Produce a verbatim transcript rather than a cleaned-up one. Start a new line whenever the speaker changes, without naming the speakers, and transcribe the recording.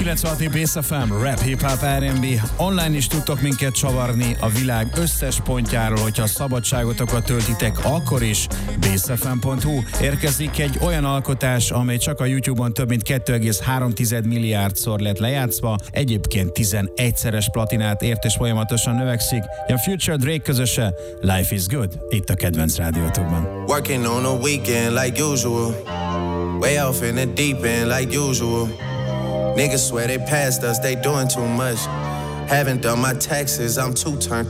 kilencvenhat Bass ef em, rap, hip-hop, er and bé. Online is tudtok minket csavarni a világ összes pontjáról, hogyha a szabadságotokat töltitek, akkor is bass f m pont h u. Érkezik egy olyan alkotás, amely csak a YouTube-on több mint két egész három milliárdszor lett lejátszva, egyébként tizenegyszeres platinát ért és folyamatosan növekszik. A Future Drake közöse, Life is Good, itt a kedvenc rádiótokban.
Working on a weekend like usual, way off in the deep end like usual. Niggas swear they passed us, they doing too much. Haven't done my taxes, I'm too turned